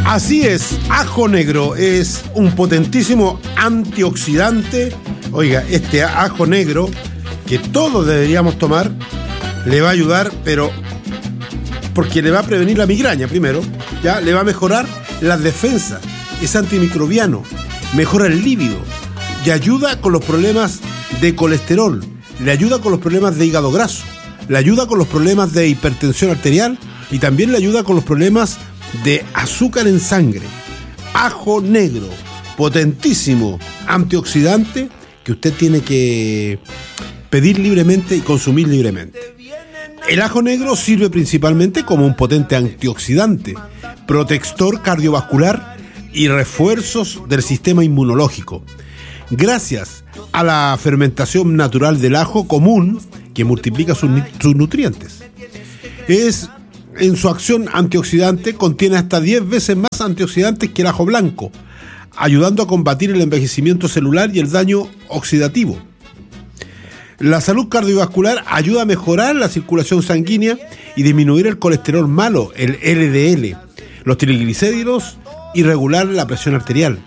Así es, ajo negro es un potentísimo antioxidante. Oiga, este ajo negro que todos deberíamos tomar le va a ayudar, pero porque le va a prevenir la migraña primero, ya le va a mejorar las defensas, es antimicrobiano, mejora el líbido y ayuda con los problemas de colesterol, le ayuda con los problemas de hígado graso, le ayuda con los problemas de hipertensión arterial y también le ayuda con los problemas de azúcar en sangre. Ajo negro, potentísimo antioxidante que usted tiene que pedir libremente y consumir libremente. El ajo negro sirve principalmente como un potente antioxidante, protector cardiovascular y refuerzos del sistema inmunológico. Gracias a la fermentación natural del ajo común que multiplica sus nutrientes. En su acción antioxidante contiene hasta 10 veces más antioxidantes que el ajo blanco, ayudando a combatir el envejecimiento celular y el daño oxidativo. La salud cardiovascular ayuda a mejorar la circulación sanguínea y disminuir el colesterol malo, el LDL, los triglicéridos y regular la presión arterial.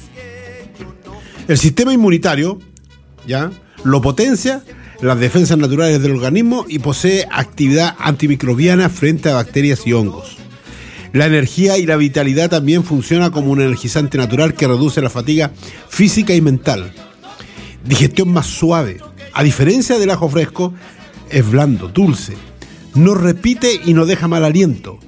El sistema inmunitario, ¿ya?, lo potencia las defensas naturales del organismo y posee actividad antimicrobiana frente a bacterias y hongos. La energía y la vitalidad también funciona como un energizante natural que reduce la fatiga física y mental. Digestión más suave. A diferencia del ajo fresco, es blando, dulce, no repite y no deja mal aliento.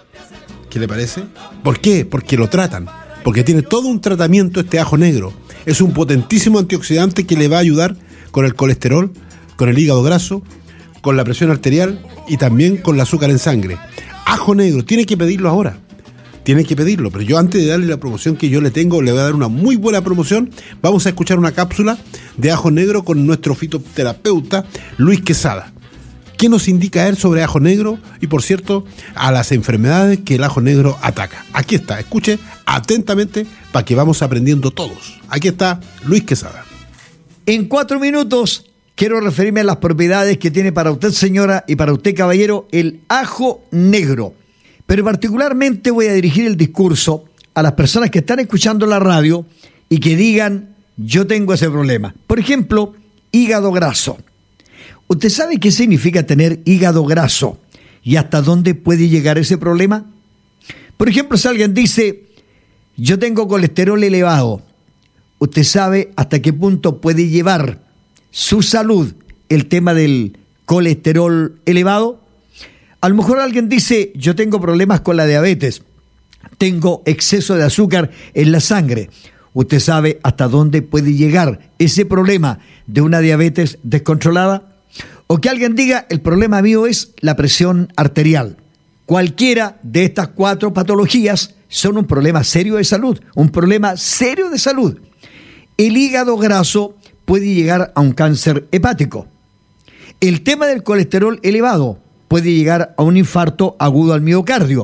¿Qué le parece? ¿Por qué? Porque lo tratan, porque tiene todo un tratamiento este ajo negro. Es un potentísimo antioxidante que le va a ayudar con el colesterol, con el hígado graso, con la presión arterial y también con el azúcar en sangre. Ajo negro, tiene que pedirlo ahora. Tiene que pedirlo, pero yo antes de darle la promoción que yo le tengo, le voy a dar una muy buena promoción. Vamos a escuchar una cápsula de ajo negro con nuestro fitoterapeuta Luis Quesada. ¿Qué nos indica él sobre ajo negro? Y por cierto, a las enfermedades que el ajo negro ataca. Aquí está, escuche atentamente para que vamos aprendiendo todos. Aquí está Luis Quesada. En 4 minutos quiero referirme a las propiedades que tiene para usted, señora, y para usted, caballero, el ajo negro. Pero particularmente voy a dirigir el discurso a las personas que están escuchando la radio y que digan, yo tengo ese problema. Por ejemplo, hígado graso. ¿Usted sabe qué significa tener hígado graso y hasta dónde puede llegar ese problema? Por ejemplo, si alguien dice, yo tengo colesterol elevado, ¿usted sabe hasta qué punto puede llevar su salud el tema del colesterol elevado? A lo mejor alguien dice, yo tengo problemas con la diabetes, tengo exceso de azúcar en la sangre. ¿Usted sabe hasta dónde puede llegar ese problema de una diabetes descontrolada? O que alguien diga, el problema mío es la presión arterial. Cualquiera de estas 4 patologías son un problema serio de salud, un problema serio de salud. El hígado graso puede llegar a un cáncer hepático. El tema del colesterol elevado puede llegar a un infarto agudo al miocardio.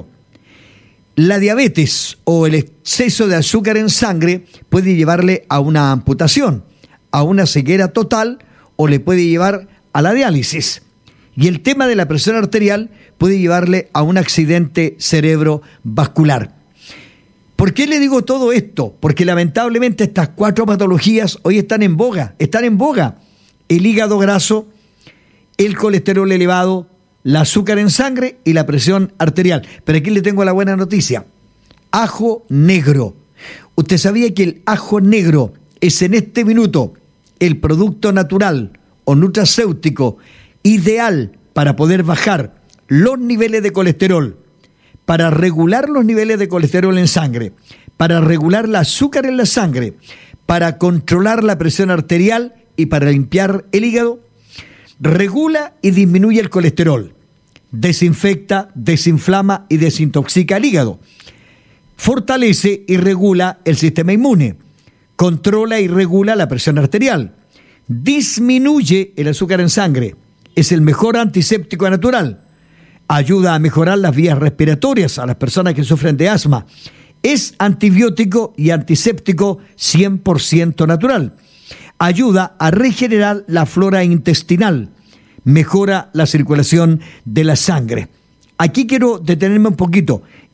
La diabetes o el exceso de azúcar en sangre puede llevarle a una amputación, a una ceguera total o le puede llevar a la diálisis. Y el tema de la presión arterial puede llevarle a un accidente cerebrovascular. ¿Por qué le digo todo esto? Porque lamentablemente estas 4 patologías hoy están en boga. El hígado graso, el colesterol elevado, el azúcar en sangre y la presión arterial. Pero aquí le tengo la buena noticia. Ajo negro. ¿Usted sabía que el ajo negro es en este minuto el producto natural o nutracéutico ideal para poder bajar los niveles de colesterol, para regular los niveles de colesterol en sangre, para regular el azúcar en la sangre, para controlar la presión arterial y para limpiar el hígado? Regula y disminuye el colesterol, desinfecta, desinflama y desintoxica el hígado, fortalece y regula el sistema inmune, controla y regula la presión arterial, disminuye el azúcar en sangre, es el mejor antiséptico natural, ayuda a mejorar las vías respiratorias a las personas que sufren de asma, es antibiótico y antiséptico 100% natural, ayuda a regenerar la flora intestinal, mejora la circulación de la sangre. Aquí quiero detenerme un poquito.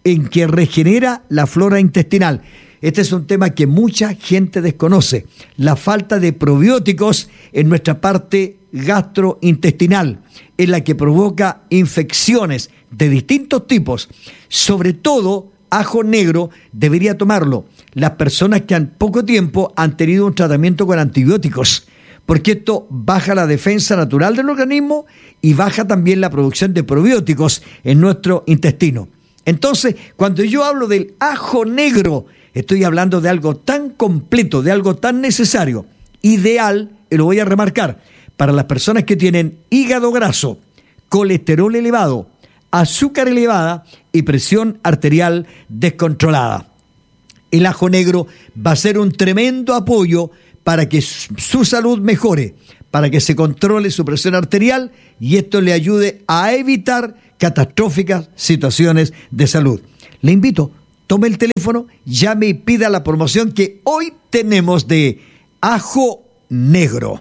en que regenera la flora intestinal. Este es un tema que mucha gente desconoce, la falta de probióticos en nuestra parte gastrointestinal, en la que provoca infecciones de distintos tipos. Sobre todo, ajo negro debería tomarlo las personas que en poco tiempo han tenido un tratamiento con antibióticos, porque esto baja la defensa natural del organismo y baja también la producción de probióticos en nuestro intestino. Entonces, cuando yo hablo del ajo negro, estoy hablando de algo tan completo, de algo tan necesario, ideal, y lo voy a remarcar, para las personas que tienen hígado graso, colesterol elevado, azúcar elevada y presión arterial descontrolada. El ajo negro va a ser un tremendo apoyo para que su salud mejore, para que se controle su presión arterial y esto le ayude a evitar catastróficas situaciones de salud. Le invito, tome el teléfono, llame y pida la promoción que hoy tenemos de ajo negro.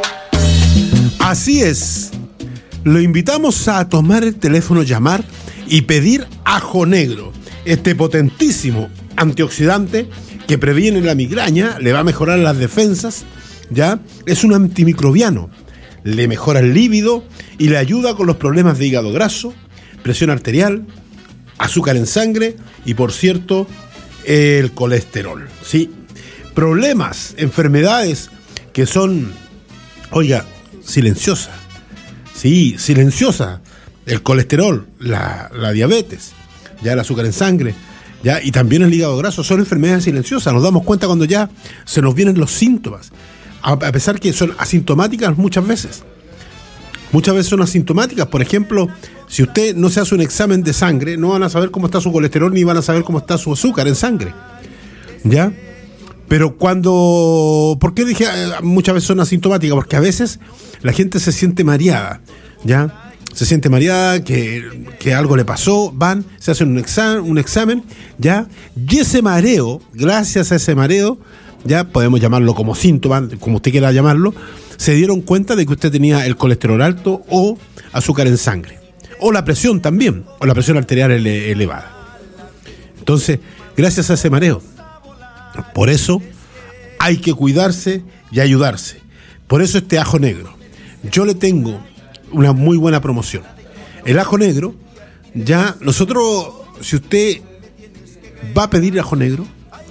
Así es. Lo invitamos a tomar el teléfono, llamar y pedir ajo negro, este potentísimo antioxidante que previene la migraña, le va a mejorar las defensas, ¿ya? Es un antimicrobiano, le mejora el líbido y le ayuda con los problemas de hígado graso, presión arterial, azúcar en sangre y, por cierto, el colesterol, ¿sí? Problemas, enfermedades que son, oiga, silenciosas, sí, silenciosa, el colesterol, la diabetes, ya el azúcar en sangre, ya, y también el hígado graso, son enfermedades silenciosas. Nos damos cuenta cuando ya se nos vienen los síntomas, a pesar que son asintomáticas muchas veces. Muchas veces son asintomáticas. Por ejemplo, si usted no se hace un examen de sangre, no van a saber cómo está su colesterol ni van a saber cómo está su azúcar en sangre, ¿ya? Pero ¿por qué dije muchas veces son asintomáticas? Porque a veces la gente se siente mareada, ¿ya? Se siente mareada, que algo le pasó, van, se hacen un examen, ¿ya? Y ese mareo, gracias a ese mareo, ya podemos llamarlo como síntoma, como usted quiera llamarlo, se dieron cuenta de que usted tenía el colesterol alto o azúcar en sangre. O la presión también, o la presión arterial elevada. Entonces, gracias a ese mareo. Por eso hay que cuidarse y ayudarse. Por eso este ajo negro. Yo le tengo una muy buena promoción. El ajo negro, ya nosotros, si usted va a pedir ajo negro,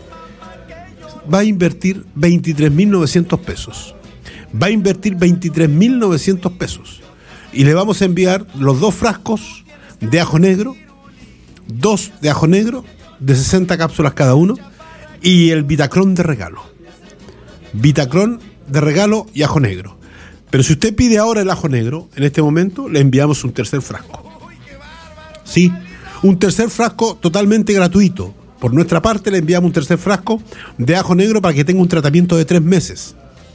va a invertir 23.900 pesos. Va a invertir 23.900 pesos. Y le vamos a enviar los 2 frascos de ajo negro, 2 de ajo negro, de 60 cápsulas cada uno, y el Vitacrón de regalo. Vitacrón de regalo y ajo negro. Pero si usted pide ahora el ajo negro, en este momento le enviamos un tercer frasco. Sí, un tercer frasco totalmente gratuito. Por nuestra parte le enviamos un tercer frasco de ajo negro para que tenga un tratamiento de 3 meses.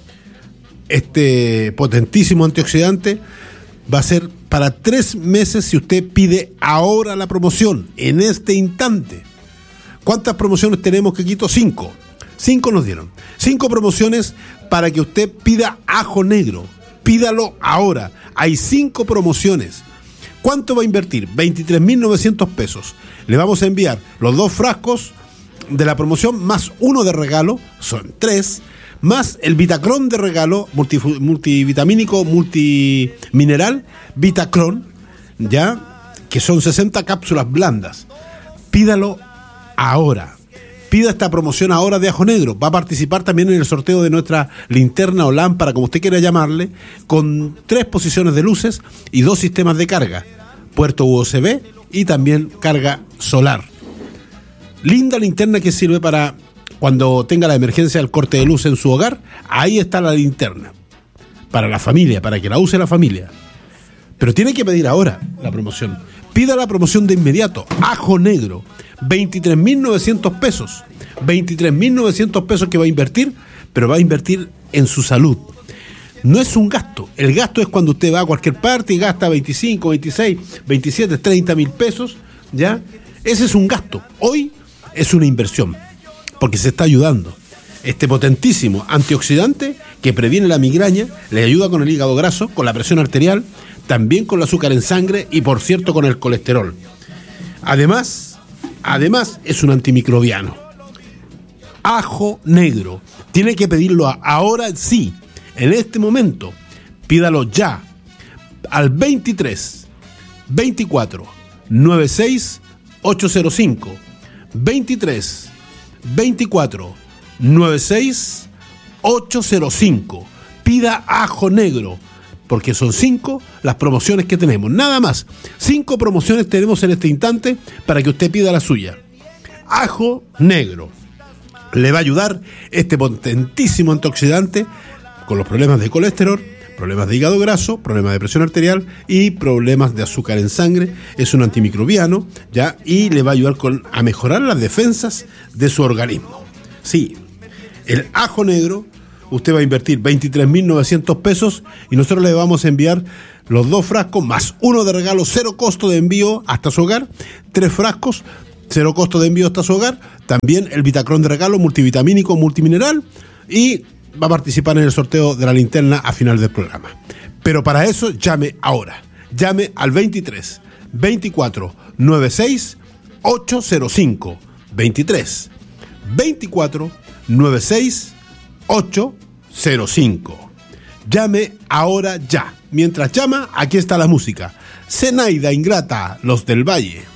Este potentísimo antioxidante va a ser para 3 meses si usted pide ahora la promoción, en este instante. ¿Cuántas promociones tenemos, Quequito? 5. 5 nos dieron. 5 promociones para que usted pida ajo negro. Pídalo ahora. Hay 5 promociones. ¿Cuánto va a invertir? 23.900 pesos. Le vamos a enviar los 2 frascos de la promoción más 1 de regalo, son 3, más el Vitacrón de regalo, multivitamínico, multimineral, Vitacrón, ya, que son 60 cápsulas blandas. Pídalo ahora. Pida esta promoción ahora de ajo negro. Va a participar también en el sorteo de nuestra linterna o lámpara, como usted quiera llamarle, con 3 posiciones de luces y 2 sistemas de carga, puerto USB y también carga solar. Linda linterna que sirve para cuando tenga la emergencia del corte de luz en su hogar. Ahí está la linterna para la familia, para que la use la familia. Pero tiene que pedir ahora la promoción. Pida la promoción de inmediato. Ajo negro, 23.900 pesos. 23.900 pesos que va a invertir, pero va a invertir en su salud. No es un gasto. El gasto es cuando usted va a cualquier parte y gasta 25, 26, 27, 30 mil pesos, ¿ya? Ese es un gasto. Hoy es una inversión, porque se está ayudando. Este potentísimo antioxidante que previene la migraña, le ayuda con el hígado graso, con la presión arterial, también con el azúcar en sangre y, por cierto, con el colesterol. Además, además es un antimicrobiano. Ajo negro. Tiene que pedirlo ahora sí, en este momento. Pídalo ya al 23 24 96 805. 23 24 96 805. Pida ajo negro, porque son 5 las promociones que tenemos, nada más. 5 promociones tenemos en este instante para que usted pida la suya. Ajo negro le va a ayudar este potentísimo antioxidante con los problemas de colesterol, problemas de hígado graso, problemas de presión arterial y problemas de azúcar en sangre. Es un antimicrobiano, ¿ya? Y le va a ayudar a mejorar las defensas de su organismo. Sí, el ajo negro, usted va a invertir 23.900 pesos y nosotros le vamos a enviar los 2 frascos más 1 de regalo, 0 costo de envío hasta su hogar, 3 frascos, 0 costo de envío hasta su hogar, también el Vitacrón de regalo multivitamínico, multimineral, y va a participar en el sorteo de la linterna a final del programa. Pero para eso llame ahora, llame al 23 24 96 805, 23 24 96 805. Llame ahora ya. Mientras llama, aquí está la música. Zenaida Ingrata, Los del Valle.